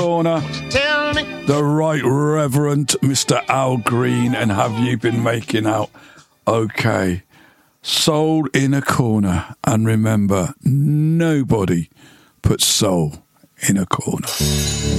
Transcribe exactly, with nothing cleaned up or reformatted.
Corner, Tell me. the Right Reverend Mister Al Green, and Have You Been Making Out? Okay. Soul in a corner. And remember, nobody puts soul in a corner.